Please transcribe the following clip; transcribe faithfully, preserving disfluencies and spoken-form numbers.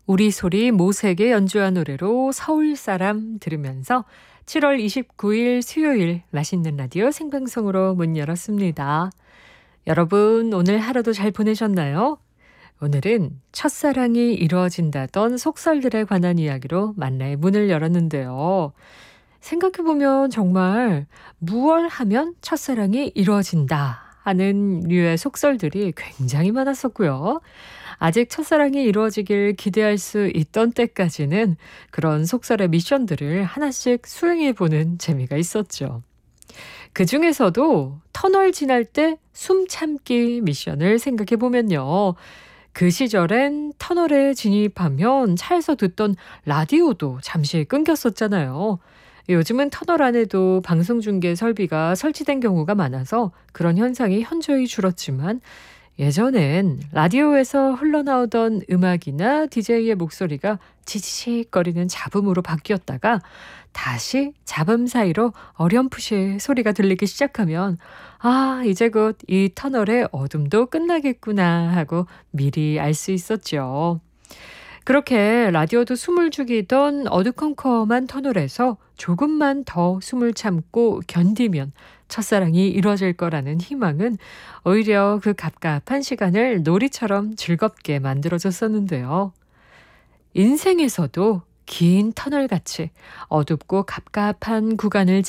우리 소리 모색에 연주한 노래로 서울 사람 들으면서 칠월 이십구일 수요일 맛있는 라디오 생방송으로 문 열었습니다. 여러분 오늘 하루도 잘 보내셨나요? 오늘은 첫사랑이 이루어진다던 속설들에 관한 이야기로 만나의 문을 열었는데요. 생각해보면 정말 무얼 하면 첫사랑이 이루어진다 하는 류의 속설들이 굉장히 많았었고요. 아직 첫사랑이 이루어지길 기대할 수 있던 때까지는 그런 속설의 미션들을 하나씩 수행해보는 재미가 있었죠. 그 중에서도 터널 지날 때 숨 참기 미션을 생각해보면요. 그 시절엔 터널에 진입하면 차에서 듣던 라디오도 잠시 끊겼었잖아요. 요즘은 터널 안에도 방송 중계 설비가 설치된 경우가 많아서 그런 현상이 현저히 줄었지만 예전엔 라디오에서 흘러나오던 음악이나 디제이의 목소리가 지지직거리는 잡음으로 바뀌었다가 다시 잡음 사이로 어렴풋이 소리가 들리기 시작하면 아, 이제 곧 이 터널의 어둠도 끝나겠구나 하고 미리 알 수 있었죠. 그렇게 라디오도 숨을 죽이던 어두컴컴한 터널에서 조금만 더 숨을 참고 견디면 첫사랑이 이루어질 거라는 희망은 오히려 그 갑갑한 시간을 놀이처럼 즐겁게 만들어줬었는데요. 인생에서도 긴 터널같이 어둡고 갑갑한 구간을